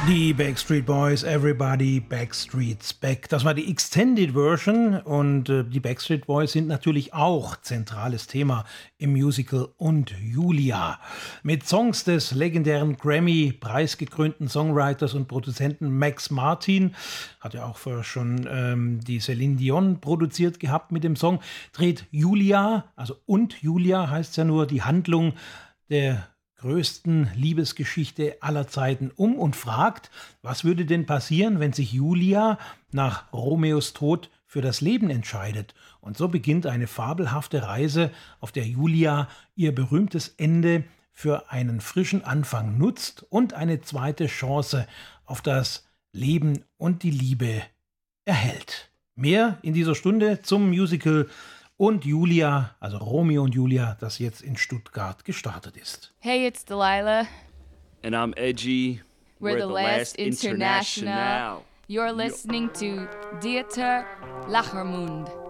Die Backstreet Boys, Everybody Backstreet's Back. Das war die Extended Version und die Backstreet Boys sind natürlich auch zentrales Thema im Musical Und Julia. Mit Songs des legendären Grammy-preisgekrönten Songwriters und Produzenten Max Martin, hat ja auch vorher schon die Celine Dion produziert gehabt mit dem Song, dreht Julia, also Und Julia heißt ja nur, die Handlung der größten Liebesgeschichte aller Zeiten um und fragt, was würde denn passieren, wenn sich Julia nach Romeos Tod für das Leben entscheidet. Und so beginnt eine fabelhafte Reise, auf der Julia ihr berühmtes Ende für einen frischen Anfang nutzt und eine zweite Chance auf das Leben und die Liebe erhält. Mehr in dieser Stunde zum Musical Und Julia, also Romeo und Julia, das jetzt in Stuttgart gestartet ist. Hey, it's Delilah. And I'm Edgy. We're the last international. You're listening to Dieter Lachermund.